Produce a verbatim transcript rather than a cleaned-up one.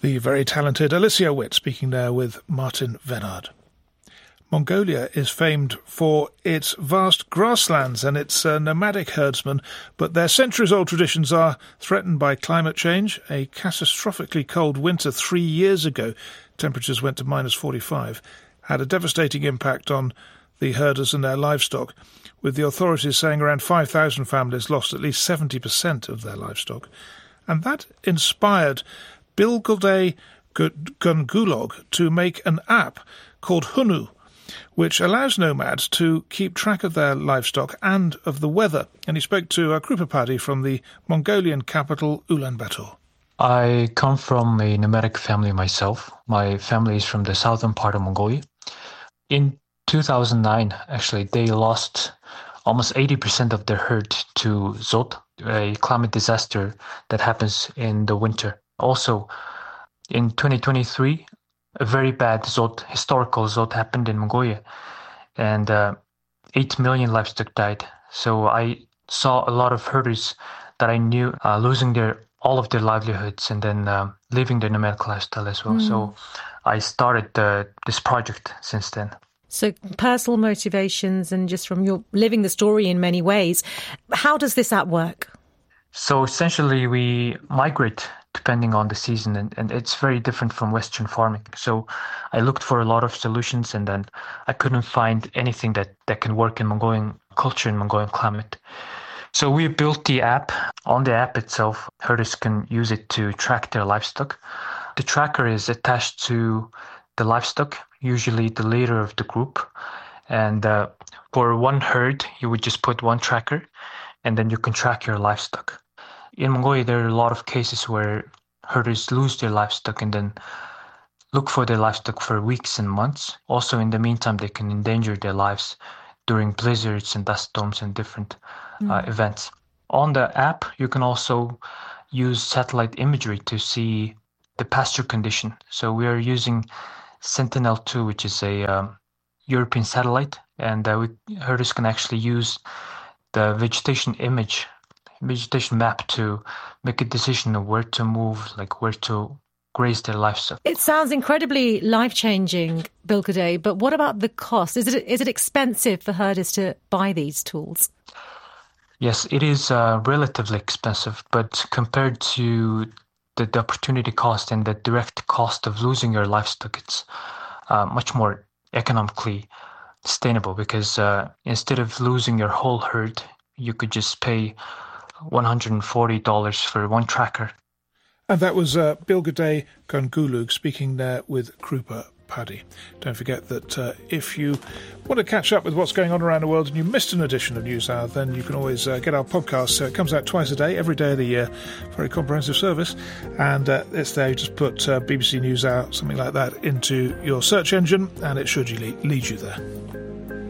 The very talented Alicia Witt speaking there with Martin Venard. Mongolia is famed for its vast grasslands and its uh, nomadic herdsmen, but their centuries-old traditions are threatened by climate change. A catastrophically cold winter three years ago, temperatures went to minus forty-five, had a devastating impact on the herders and their livestock, with the authorities saying around five thousand families lost at least seventy percent of their livestock. And that inspired Bilgulday Gungulog to make an app called Hunu, which allows nomads to keep track of their livestock and of the weather. And he spoke to Krupa Paddy from the Mongolian capital, Ulaanbaatar. I come from a nomadic family myself. My family is from the southern part of Mongolia. In two thousand nine, actually, they lost almost eighty percent of their herd to Zod, a climate disaster that happens in the winter. Also, in twenty twenty-three, a very bad Zod, historical Zod happened in Mongolia, and uh, eight million livestock died. So I saw a lot of herders that I knew uh, losing their all of their livelihoods and then uh, living their nomadic lifestyle as well. Mm. So I started uh, this project since then. So personal motivations and just from your living the story in many ways. How does this app work? So essentially we migrate depending on the season, and, and it's very different from Western farming. So I looked for a lot of solutions, and then I couldn't find anything that, that can work in Mongolian culture and Mongolian climate. So we built the app. On the app itself, herders can use it to track their livestock. The tracker is attached to the livestock, usually the leader of the group. And uh, for one herd, you would just put one tracker, and then you can track your livestock. In Mongolia, there are a lot of cases where herders lose their livestock and then look for their livestock for weeks and months. Also, in the meantime, they can endanger their lives during blizzards and dust storms and different mm. uh, events. On the app, you can also use satellite imagery to see the pasture condition. So we are using Sentinel two, which is a um, European satellite, and uh, we, herders can actually use the vegetation image vegetation map to make a decision of where to move, like where to graze their livestock. It sounds incredibly life-changing, Bilgulday, but what about the cost? Is it is it expensive for herders to buy these tools? Yes, it is uh, relatively expensive, but compared to the, the opportunity cost and the direct cost of losing your livestock, it's uh, much more economically sustainable, because uh, instead of losing your whole herd, you could just pay one hundred forty dollars for one tracker. And that was uh, Bilgulday Gungulog speaking there with Krupa Paddy. Don't forget that uh, if you want to catch up with what's going on around the world and you missed an edition of NewsHour, then you can always uh, get our podcast. So it comes out twice a day, every day of the year. Very comprehensive service. And uh, it's there. You just put uh, B B C NewsHour, something like that, into your search engine, and it should lead you there.